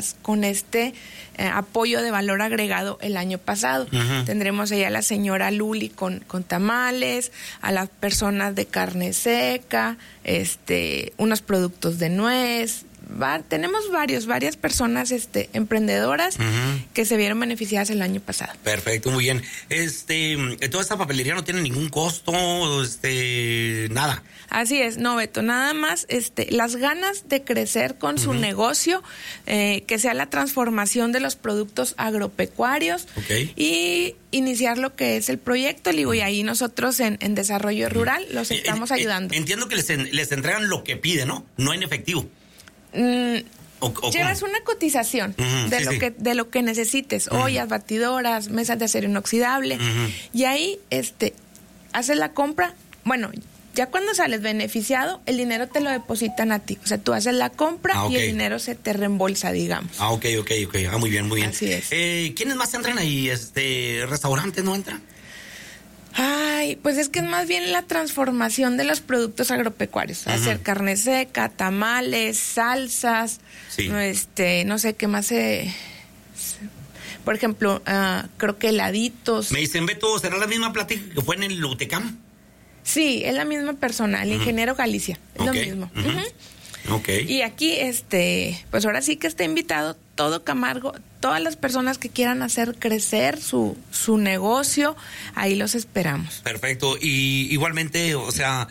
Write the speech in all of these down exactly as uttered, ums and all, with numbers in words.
beneficiadas con este eh, apoyo de valor agregado el año pasado. Uh-huh. Tendremos allá a la señora Luli con, con tamales, a las personas de carne seca, este, unos productos de nuez. Va, tenemos varios, varias personas este, emprendedoras uh-huh. que se vieron beneficiadas el año pasado. Perfecto, muy bien. Este, toda esta papelería no tiene ningún costo, este, nada. Así es, no, Beto, nada más este, las ganas de crecer con uh-huh. su negocio, eh, que sea la transformación de los productos agropecuarios okay. y iniciar lo que es el proyecto, digo, uh-huh. y ahí nosotros en, en Desarrollo Rural uh-huh. los estamos eh, eh, ayudando. Entiendo que les, en, les entregan lo que piden, ¿no? No en efectivo. Mm, o, o llevas ¿cómo? Una cotización uh-huh, de sí, lo sí. que de lo que necesites, uh-huh. ollas, batidoras, mesas de acero inoxidable uh-huh. y ahí este haces la compra. Bueno, ya cuando sales beneficiado, el dinero te lo depositan a ti. O sea, tú haces la compra ah, okay. y el dinero se te reembolsa, digamos. Ah, ok, ok, ok. Ah, muy bien, muy bien. Así es. Eh, ¿Quiénes más entran ahí? Este, ¿restaurantes no entran? Ay, pues es que es más bien la transformación de los productos agropecuarios. Uh-huh. Hacer carne seca, tamales, salsas, sí. este, no sé qué más se... Por ejemplo, uh, creo que heladitos. Me dicen, Beto, ¿será la misma plática que fue en el UTECAM? Sí, es la misma persona, el uh-huh. ingeniero Galicia, es okay. lo mismo. Uh-huh. Uh-huh. Okay. Y aquí, este, pues ahora sí que está invitado todo Camargo, todas las personas que quieran hacer crecer su, su negocio, ahí los esperamos. Perfecto, y igualmente, o sea,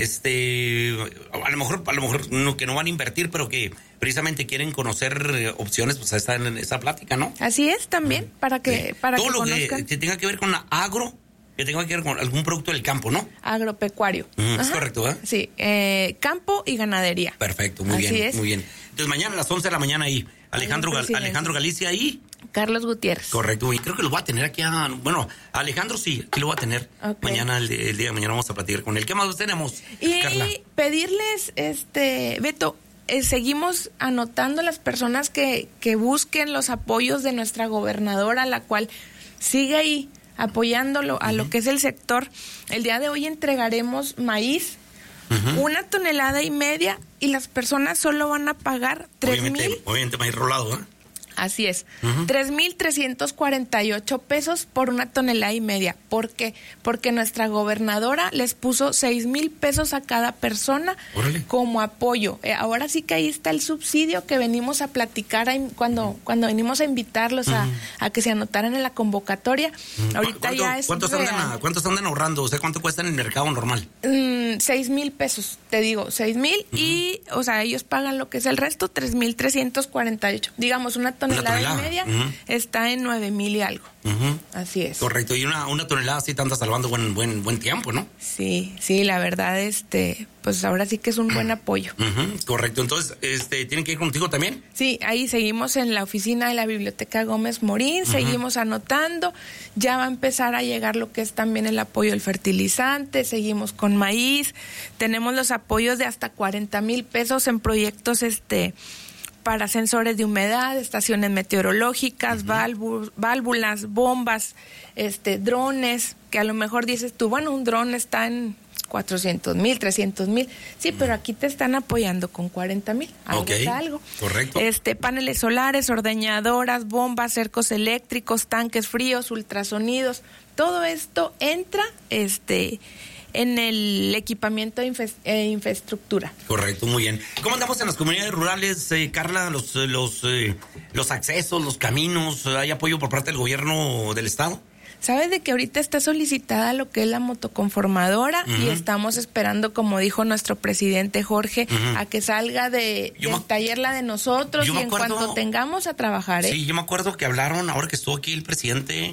este, a lo mejor, a lo mejor no, que no van a invertir, pero que precisamente quieren conocer opciones, pues está en esa plática, ¿no? Así es, también, uh-huh. para que, sí. para todo que lo conozcan. que, que tenga que ver con la agro, que tenga que ver con algún producto del campo, ¿no? Agropecuario. Uh-huh. Es correcto, ¿eh? Sí, eh, campo y ganadería. Perfecto, muy Así bien, es. muy bien. Entonces mañana a las once de la mañana ahí, Alejandro, Gal, Alejandro Galicia ahí. Carlos Gutiérrez. Correcto, y creo que lo voy a tener aquí a, bueno, Alejandro sí, aquí lo voy a tener. Okay. Mañana, el, el día de mañana vamos a platicar con él. ¿Qué más tenemos, y Carla? Pedirles, este, Beto, eh, seguimos anotando las personas que, que busquen los apoyos de nuestra gobernadora, la cual sigue ahí apoyándolo a uh-huh. lo que es el sector. El día de hoy entregaremos maíz, uh-huh. una tonelada y media, y las personas solo van a pagar tres mil. Obviamente maíz rolado, ¿eh? Así es, uh-huh. tres mil trescientos cuarenta y ocho pesos por una tonelada y media. ¿Por qué? Porque nuestra gobernadora les puso seis mil pesos a cada persona. Órale. Como apoyo. Eh, ahora sí que ahí está el subsidio que venimos a platicar a, cuando uh-huh. cuando venimos a invitarlos uh-huh. a, a que se anotaran en la convocatoria. Uh-huh. Ahorita ya es ¿cuántos andan, ¿Cuántos andan ahorrando? O sea, ¿cuánto cuesta en el mercado normal? Mm, seis mil pesos, te digo, seis mil uh-huh. y, o sea, ellos pagan lo que es el resto, tres mil trescientos cuarenta y ocho. Digamos, una tonelada, una tonelada. y media uh-huh. está en nueve mil y algo. Uh-huh. Así es. Correcto, y una, una tonelada así te anda salvando buen, buen, buen tiempo, ¿no? Sí, sí, la verdad, este, pues ahora sí que es un buen apoyo. Uh-huh. Correcto, entonces, este, ¿tienen que ir contigo también? Sí, ahí seguimos en la oficina de la Biblioteca Gómez Morín, uh-huh. seguimos anotando, ya va a empezar a llegar lo que es también el apoyo del fertilizante, seguimos con maíz, tenemos los apoyos de hasta cuarenta mil pesos en proyectos, este, para sensores de humedad, estaciones meteorológicas, uh-huh. válvulas, válvulas, bombas, este, drones, que a lo mejor dices tú, bueno, un dron está en cuatrocientos mil, trescientos mil, sí, uh-huh. pero aquí te están apoyando con cuarenta mil, algo okay. es algo. Correcto. Este, paneles solares, ordeñadoras, bombas, cercos eléctricos, tanques fríos, ultrasonidos, todo esto entra, este... en el equipamiento de infra- eh, infraestructura. Correcto, muy bien. ¿Cómo andamos en las comunidades rurales, eh, Carla? Los, los, eh, los accesos, los caminos, ¿hay apoyo por parte del gobierno del estado? Sabes de que ahorita está solicitada lo que es la motoconformadora uh-huh. y estamos esperando, como dijo nuestro presidente Jorge, uh-huh. a que salga de, del me, taller la de nosotros y en acuerdo, cuanto tengamos a trabajar. ¿eh? Sí, yo me acuerdo que hablaron, ahora que estuvo aquí el presidente,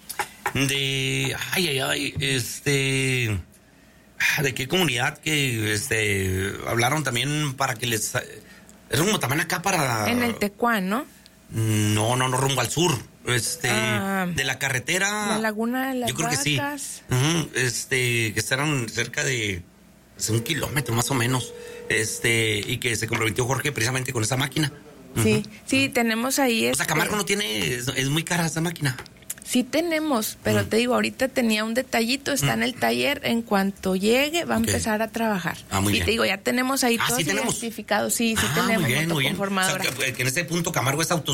de... Ay, ay, ay, este... ¿De qué comunidad que este hablaron también para que les... Es rumbo también acá para... En el Tecuán, ¿no? No, no, no, rumbo al sur. Este, ah, de la carretera... La Laguna de las Yo creo Vacas. que sí. Uh-huh, este, que estarán cerca de... Pues, un kilómetro más o menos. Este, y que se comprometió Jorge precisamente con esa máquina. Sí, uh-huh. sí, tenemos ahí... O este... sea, Camargo no tiene... Es, es muy cara esa máquina. Sí tenemos, pero mm. te digo, ahorita tenía un detallito, está mm. en el taller, en cuanto llegue va a okay. empezar a trabajar. Ah, muy y bien. te digo, ya tenemos ahí ah, todos ¿sí identificados, sí, sí ah, tenemos muy bien, muy bien. motoconformadora. O sea, que, que en ese punto Camargo es auto,